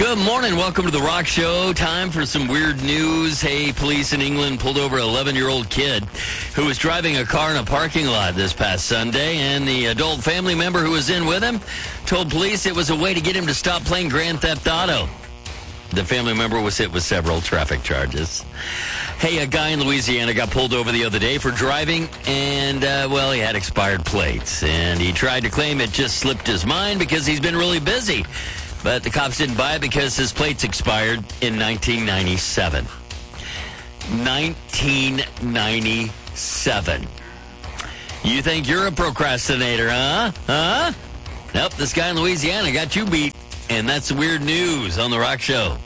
Good morning. Welcome to the Rock Show. Time for some weird news. Hey, police in England pulled over an 11-year-old kid who was driving a car in a parking lot this past Sunday, and the adult family member who was in with him told police it was a way to get him to stop playing Grand Theft Auto. The family member was hit with several traffic charges. Hey, a guy in Louisiana got pulled over the other day for driving, and, he had expired plates. And he tried to claim it just slipped his mind because he's been really busy. But the cops didn't buy it because his plates expired in 1997. 1997. You think you're a procrastinator, huh? Nope, this guy in Louisiana got you beat. And that's weird news on The Rock Show.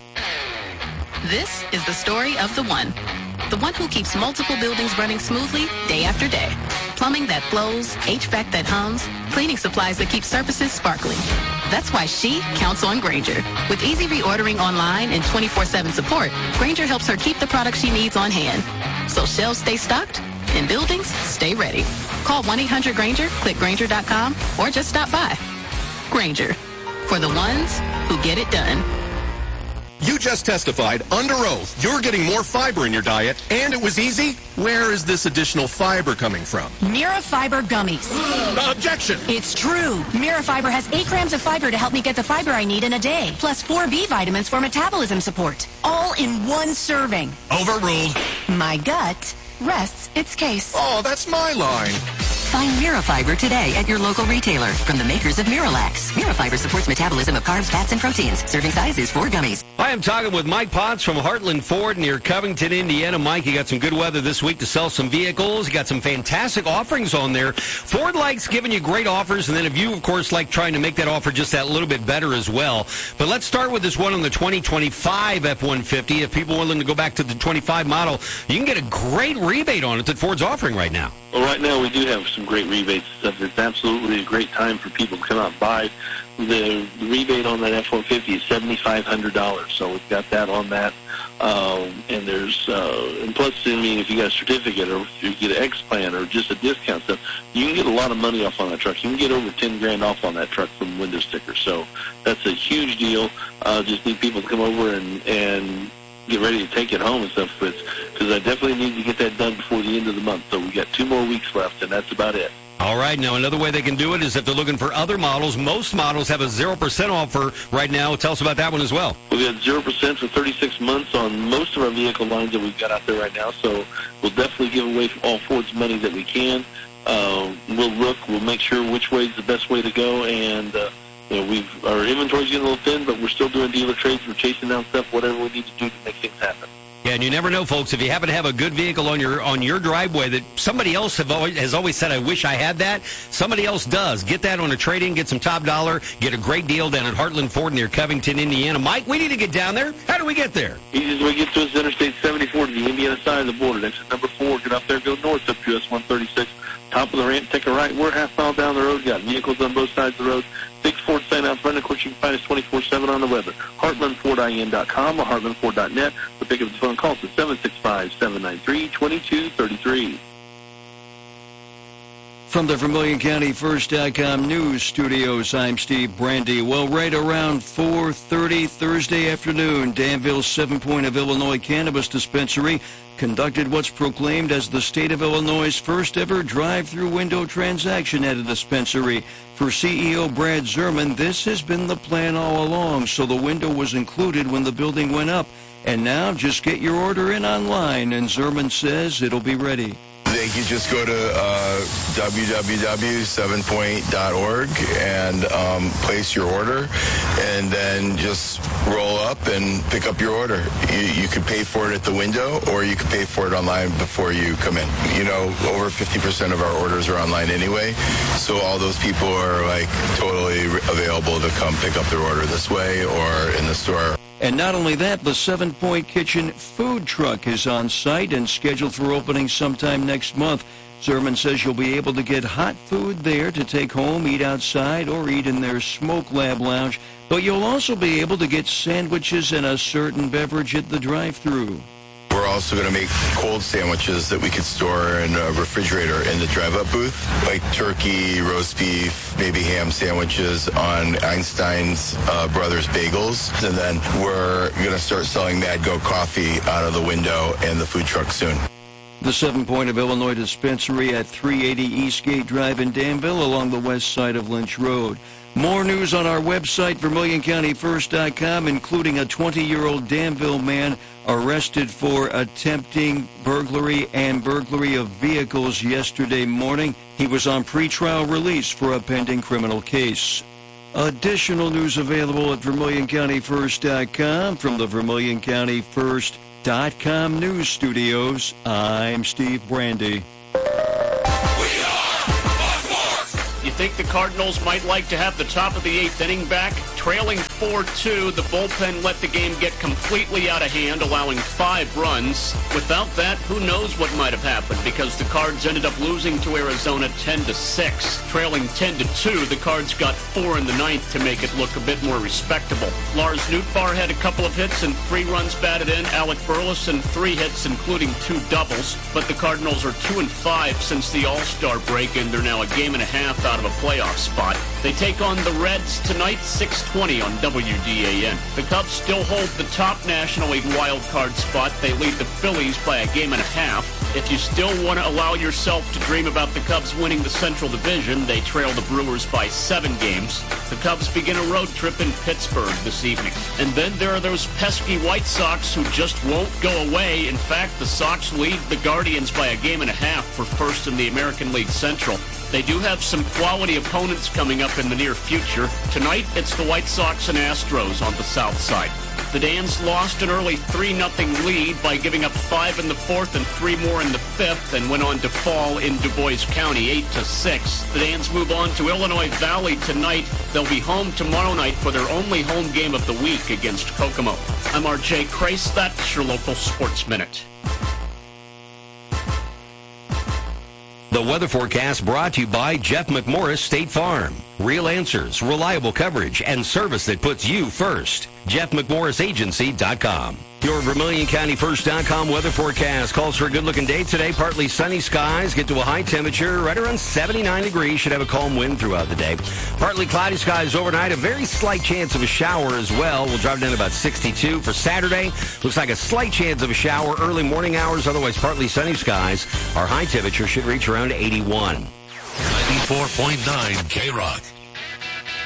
This is the story of the one. The one who keeps multiple buildings running smoothly day after day. Plumbing that flows, HVAC that hums, cleaning supplies that keep surfaces sparkling. That's why she counts on Grainger. With easy reordering online and 24/7 support, Grainger helps her keep the products she needs on hand. So shelves stay stocked and buildings stay ready. Call 1-800-GRAINGER, click Grainger.com, or just stop by. Grainger, for the ones who get it done. You just testified under oath you're getting more fiber in your diet, and it was easy? Where is this additional fiber coming from? Mirafiber gummies. Objection! It's true. Mirafiber has 8 grams of fiber to help me get the fiber I need in a day, plus 4 B vitamins for metabolism support. All in one serving. Overruled. My gut rests its case. Oh, that's my line. Find Mirafiber today at your local retailer from the makers of Miralax. Mirafiber supports metabolism of carbs, fats, and proteins. Serving size is 4 gummies. I am talking with Mike Potts from Heartland Ford near Covington, Indiana. Mike, you got some good weather this week to sell some vehicles. You got some fantastic offerings on there. Ford likes giving you great offers, and then if you, of course, like trying to make that offer just that little bit better as well. But let's start with this one on the 2025 F-150. If people are willing to go back to the 25 model, you can get a great rebate on it that Ford's offering right now. Well, right now we do have some great rebates and stuff. It's absolutely a great time for people to come out and buy. The rebate on that F-150 is $7,500, so we've got that on that. And there's, and plus, I mean, if you got a certificate or if you get an X-Plan or just a discount stuff, you can get a lot of money off on that truck. You can get over $10,000 off on that truck from window stickers. So that's a huge deal. Just need people to come over and get ready to take it home and stuff, because I definitely need to get that done before the end of the month. So we got 2 more weeks left, and that's about it. All right. Now, another way they can do it is if they're looking for other models. Most models have a 0% offer right now. Tell us about that one as well. We've got 0% for 36 months on most of our vehicle lines that we've got out there right now. So we'll definitely give away all Ford's money that we can. We'll make sure which way is the best way to go, and our inventory's getting a little thin, but we're still doing dealer trades. We're chasing down stuff, whatever we need to do to make things happen. Yeah, and you never know, folks. If you happen to have a good vehicle on your driveway that somebody else has always said, I wish I had that, somebody else does. Get that on a trade-in, get some top dollar, get a great deal down at Heartland Ford near Covington, Indiana. Mike, we need to get down there. How do we get there? Easiest way to get to us is Interstate 74 to the Indiana side of the border. Exit number 4. Get up there, go north up US 136. Top of the ramp, take a right. We're a half mile down the road. Got vehicles on both sides of the road. 6 Ford sign out front. Of course, you can find us 24/7 on the web at heartlandfordin.com or heartlandford.net. Or pick up the phone calls at 765-793-2233. From the Vermilion County First.com News Studios, I'm Steve Brandy. Well, right around 4:30 Thursday afternoon, Danville's 7 Point of Illinois Cannabis Dispensary conducted what's proclaimed as the state of Illinois' first ever drive-through window transaction at a dispensary. For CEO Brad Zerman, this has been the plan all along, so the window was included when the building went up. And now just get your order in online, and Zerman says it'll be ready. They could just go to www.7point.org and place your order, and then just roll up and pick up your order. You could pay for it at the window, or you could pay for it online before you come in. You know, over 50% of our orders are online anyway, so all those people are like totally available to come pick up their order this way or in the store. And not only that, the 7 Point Kitchen food truck is on site and scheduled for opening sometime next month. Zerman says you'll be able to get hot food there to take home, eat outside, or eat in their Smoke Lab lounge. But you'll also be able to get sandwiches and a certain beverage at the drive-thru. We're also going to make cold sandwiches that we could store in a refrigerator in the drive-up booth, like turkey, roast beef, maybe ham sandwiches on Einstein's Brothers Bagels. And then we're going to start selling Mad Go coffee out of the window and the food truck soon. The 7 Point of Illinois dispensary at 380 Eastgate Drive in Danville along the west side of Lynch Road. More news on our website, VermilionCountyFirst.com, including a 20-year-old Danville man arrested for attempting burglary and burglary of vehicles yesterday morning. He was on pretrial release for a pending criminal case. Additional news available at VermilionCountyFirst.com. From the VermilionCountyFirst.com news studios, I'm Steve Brandy. You think the Cardinals might like to have the top of the 8th inning back? Trailing 4-2, the bullpen let the game get completely out of hand, allowing 5 runs. Without that, who knows what might have happened, because the Cards ended up losing to Arizona 10-6. Trailing 10-2, the Cards got 4 in the 9th to make it look a bit more respectable. Lars Nootbaar had a couple of hits and 3 runs batted in. Alec Burleson 3 hits, including 2 doubles. But the Cardinals are 2-5 since the All-Star break, and they're now a game and a half out of a playoff spot. They take on the Reds tonight, 6:20 on WDAN. The Cubs still hold the top National League wild card spot. They lead the Phillies by a game and a half. If you still want to allow yourself to dream about the Cubs winning the Central Division, they trail the Brewers by 7 games. The Cubs begin a road trip in Pittsburgh this evening. And then there are those pesky White Sox who just won't go away. In fact, the Sox lead the Guardians by a game and a half for first in the American League Central. They do have some quality opponents coming up in the near future. Tonight, it's the White Sox and Astros on the south side. The Dans lost an early 3-0 lead by giving up 5 in the 4th and 3 more in the 5th, and went on to fall in Du Bois County 8-6. The Dans move on to Illinois Valley tonight. They'll be home tomorrow night for their only home game of the week against Kokomo. I'm R.J. Crace. That's your local Sports Minute. The weather forecast brought to you by Jeff McMorris State Farm. Real answers, reliable coverage, and service that puts you first. JeffMcMorrisAgency.com. Your VermilionCountyFirst.com weather forecast calls for a good-looking day today. Partly sunny skies, get to a high temperature right around 79 degrees. Should have a calm wind throughout the day. Partly cloudy skies overnight. A very slight chance of a shower as well. We'll drop down to about 62 for Saturday. Looks like a slight chance of a shower early morning hours. Otherwise, partly sunny skies. Our high temperature should reach around 81. 94.9 K-Rock.